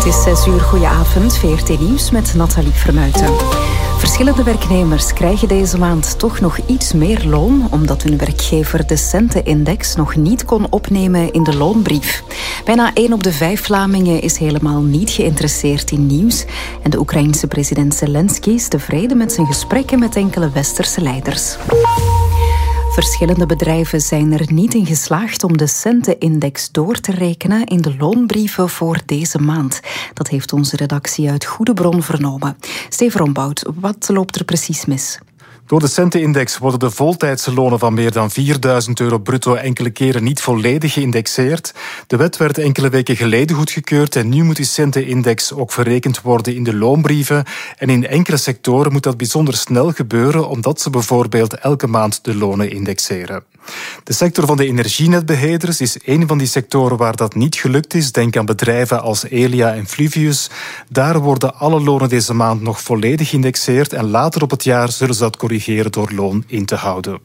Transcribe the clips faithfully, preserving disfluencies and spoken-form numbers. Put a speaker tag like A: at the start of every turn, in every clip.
A: is zes uur, goedenavond, V R T Nieuws met Nathalie Vermuijten. Verschillende werknemers krijgen deze maand toch nog iets meer loon, omdat hun werkgever de Centenindex nog niet kon opnemen in de loonbrief. Bijna één op de vijf Vlamingen is helemaal niet geïnteresseerd in nieuws. En de Oekraïense president Zelensky is tevreden met zijn gesprekken met enkele westerse leiders. Verschillende bedrijven zijn er niet in geslaagd om de Centenindex door te rekenen in de loonbrieven voor deze maand. Dat heeft onze redactie uit goede bron vernomen. Steven Rombout, wat loopt er precies mis?
B: Door de Centenindex worden de voltijdse lonen van meer dan vierduizend euro bruto enkele keren niet volledig geïndexeerd. De wet werd enkele weken geleden goedgekeurd en nu moet die Centenindex ook verrekend worden in de loonbrieven. En in enkele sectoren moet dat bijzonder snel gebeuren, omdat ze bijvoorbeeld elke maand de lonen indexeren. De sector van de energienetbeheerders is een van die sectoren waar dat niet gelukt is. Denk aan bedrijven als Elia en Fluvius. Daar worden alle lonen deze maand nog volledig geïndexeerd en later op het jaar zullen ze dat corrigeren door loon in te houden.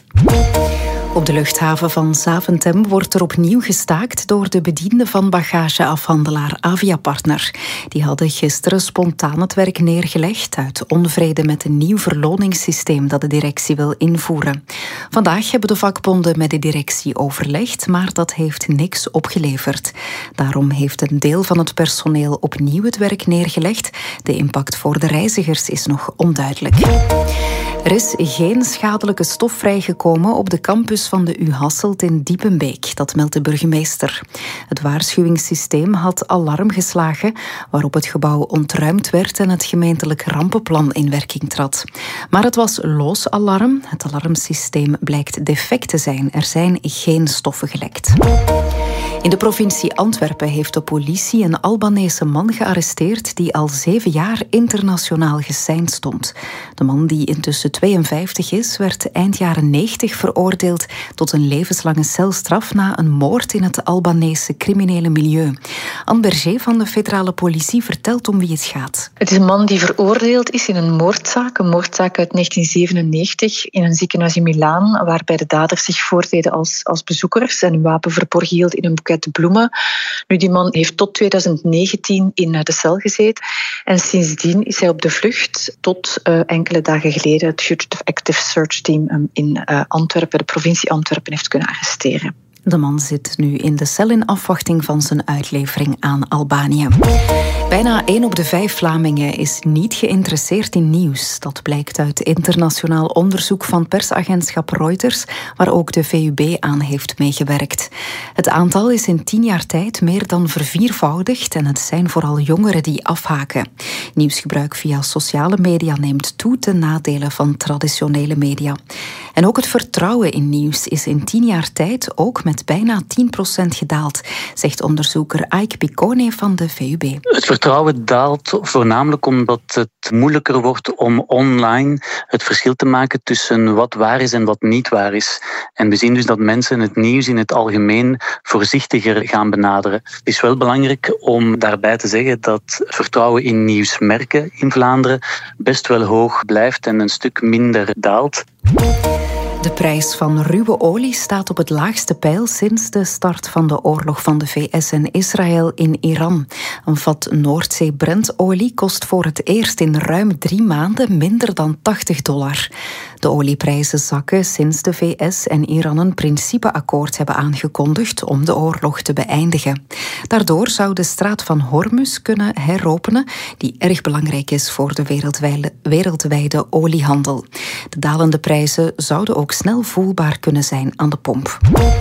A: Op de luchthaven van Zaventem wordt er opnieuw gestaakt door de bedienden van bagageafhandelaar Aviapartner. Die hadden gisteren spontaan het werk neergelegd uit onvrede met een nieuw verloningssysteem dat de directie wil invoeren. Vandaag hebben de vakbonden met de directie overlegd, maar dat heeft niks opgeleverd. Daarom heeft een deel van het personeel opnieuw het werk neergelegd. De impact voor de reizigers is nog onduidelijk. Er is geen schadelijke stof vrijgekomen op de campus van de U Hasselt in Diepenbeek, dat meldt de burgemeester. Het waarschuwingssysteem had alarm geslagen, waarop het gebouw ontruimd werd en het gemeentelijk rampenplan in werking trad. Maar het was loos alarm. Het alarmsysteem blijkt defect te zijn. Er zijn geen stoffen gelekt. In de provincie Antwerpen heeft de politie een Albanese man gearresteerd die al zeven jaar internationaal geseind stond. De man, die intussen tweeënvijftig is, werd eind jaren negentig veroordeeld tot een levenslange celstraf na een moord in het Albanese criminele milieu. Anne Berger van de federale politie vertelt om wie het gaat.
C: Het is een man die veroordeeld is in een moordzaak, een moordzaak uit negentien zevenennegentig in een ziekenhuis in Milaan, waarbij de daders zich voordeden als, als bezoekers en een wapen verborgen hield in een boeket bloemen. Nu, die man heeft tot tweeduizend negentien in de cel gezeten en sindsdien is hij op de vlucht tot uh, enkele dagen geleden het Fugitive Active Search Team um, in uh, Antwerpen, de provincie Antwerpen, heeft kunnen arresteren.
A: De man zit nu in de cel in afwachting van zijn uitlevering aan Albanië. Bijna één op de vijf Vlamingen is niet geïnteresseerd in nieuws. Dat blijkt uit internationaal onderzoek van persagentschap Reuters, waar ook de V U B aan heeft meegewerkt. Het aantal is in tien jaar tijd meer dan verviervoudigd en het zijn vooral jongeren die afhaken. Nieuwsgebruik via sociale media neemt toe ten nadele van traditionele media. En ook het vertrouwen in nieuws is in tien jaar tijd ook met bijna tien procent gedaald, zegt onderzoeker Ike Piccone van de V U B.
D: Het vertrouwen daalt voornamelijk omdat het moeilijker wordt om online het verschil te maken tussen wat waar is en wat niet waar is. En we zien dus dat mensen het nieuws in het algemeen voorzichtiger gaan benaderen. Het is wel belangrijk om daarbij te zeggen dat vertrouwen in nieuwsmerken in Vlaanderen best wel hoog blijft en een stuk minder daalt.
A: De prijs van ruwe olie staat op het laagste peil sinds de start van de oorlog van de V S en Israël in Iran. Een vat Noordzee Brentolie kost voor het eerst in ruim drie maanden minder dan tachtig dollar. De olieprijzen zakken sinds de V S en Iran een principeakkoord hebben aangekondigd om de oorlog te beëindigen. Daardoor zou de straat van Hormuz kunnen heropenen, die erg belangrijk is voor de wereldwijde, wereldwijde oliehandel. De dalende prijzen zouden ook snel voelbaar kunnen zijn aan de pomp.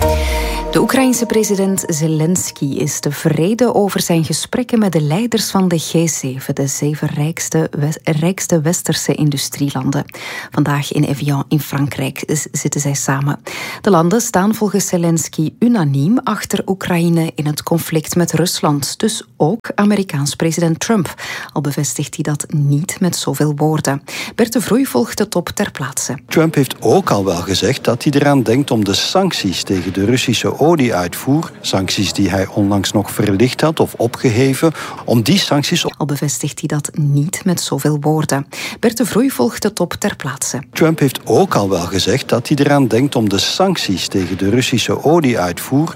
A: De Oekraïense president Zelensky is tevreden over zijn gesprekken met de leiders van de G zeven, de zeven rijkste, rijkste westerse industrielanden. Vandaag in Evian in Frankrijk zitten zij samen. De landen staan volgens Zelensky unaniem achter Oekraïne in het conflict met Rusland. Dus ook Amerikaans president Trump. Al bevestigt hij dat niet met zoveel woorden. Bert de Vroei volgt de top ter plaatse.
E: Trump heeft ook al wel gezegd dat hij eraan denkt om de sancties tegen de Russische olieuitvoer, sancties die hij onlangs nog verlicht had of opgeheven, om die sancties...
A: Al bevestigt hij dat niet met zoveel woorden. Bert de Vroei volgt de top ter plaatse.
E: Trump heeft ook al wel gezegd dat hij eraan denkt om de sancties tegen de Russische olieuitvoer,